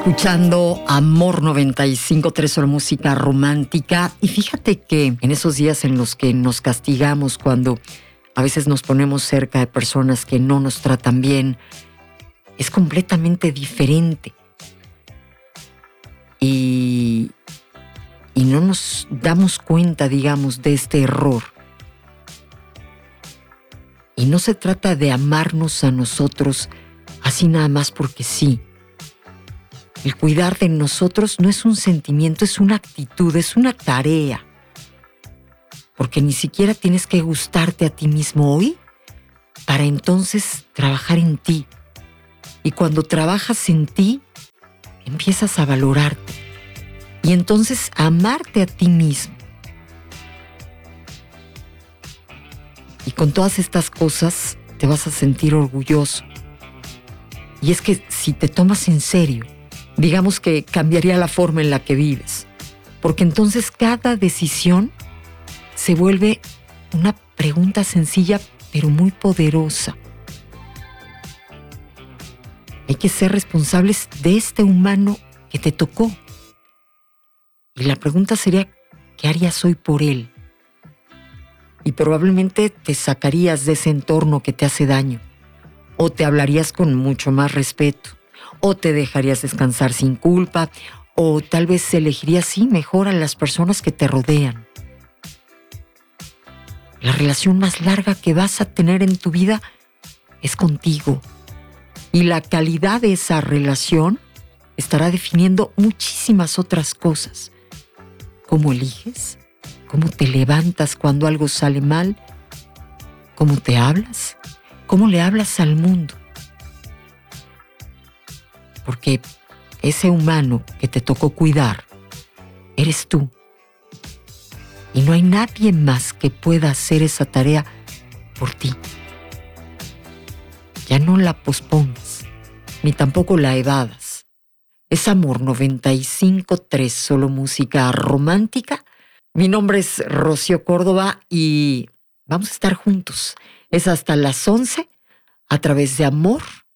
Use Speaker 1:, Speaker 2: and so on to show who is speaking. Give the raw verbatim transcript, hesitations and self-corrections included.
Speaker 1: Escuchando Amor noventa y cinco punto tres, solo música romántica. Y fíjate que en esos días en los que nos castigamos cuando a veces nos ponemos cerca de personas que no nos tratan bien, es completamente diferente. Y, y no nos damos cuenta, digamos, de este error. Y no se trata de amarnos a nosotros así nada más porque sí. El cuidar de nosotros no es un sentimiento, es una actitud, es una tarea. Porque ni siquiera tienes que gustarte a ti mismo hoy para entonces trabajar en ti. Y cuando trabajas en ti, empiezas a valorarte. Y entonces a amarte a ti mismo. Y con todas estas cosas te vas a sentir orgulloso. Y es que si te tomas en serio, digamos que cambiaría la forma en la que vives, porque entonces cada decisión se vuelve una pregunta sencilla pero muy poderosa. Hay que ser responsables de este humano que te tocó. Y la pregunta sería, ¿qué harías hoy por él? Y probablemente te sacarías de ese entorno que te hace daño, o te hablarías con mucho más respeto, o te dejarías descansar sin culpa, o tal vez elegirías sí mejor a las personas que te rodean. La relación más larga que vas a tener en tu vida es contigo. Y la calidad de esa relación estará definiendo muchísimas otras cosas. ¿Cómo eliges? ¿Cómo te levantas cuando algo sale mal? ¿Cómo te hablas? ¿Cómo le hablas al mundo? Porque ese humano que te tocó cuidar, eres tú. Y no hay nadie más que pueda hacer esa tarea por ti. Ya no la pospongas, ni tampoco la evadas. Es Amor noventa y cinco punto tres, solo música romántica. Mi nombre es Rocío Córdoba y vamos a estar juntos. Es hasta las once a través de Amor